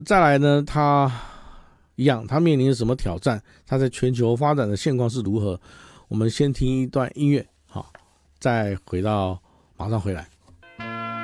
再来呢，他一样，他面临什么挑战？他在全球发展的现况是如何？我们先听一段音乐，好，再马上回来。